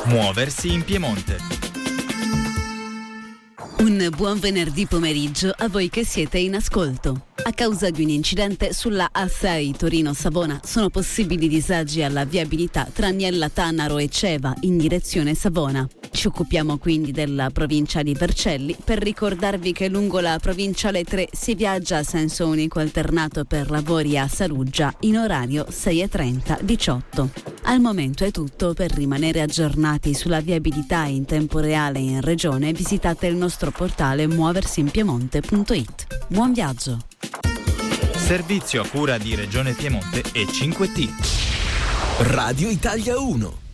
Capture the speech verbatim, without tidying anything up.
Muoversi in Piemonte. Un buon venerdì pomeriggio a voi che siete in ascolto. A causa di un incidente sulla A sei Torino-Savona sono possibili disagi alla viabilità tra Niella Tannaro e Ceva in direzione Savona. Ci occupiamo quindi della provincia di Vercelli per ricordarvi che lungo la provinciale tre si viaggia a senso unico alternato per lavori a Saluggia in orario sei e trenta diciotto. Al momento è tutto. Per rimanere aggiornati sulla viabilità in tempo reale in regione visitate il nostro portale muoversinpiemonte punto it. Buon viaggio! Servizio a cura di Regione Piemonte e cinque T. Radio Italia uno.